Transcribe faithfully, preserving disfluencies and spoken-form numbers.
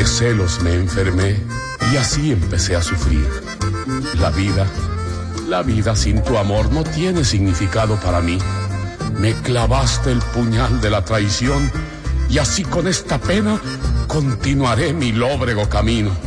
celos me enfermé y así empecé a sufrir. La vida, la vida sin tu amor no tiene significado para mí. Me clavaste el puñal de la traición y así con esta pena continuaré mi lóbrego camino.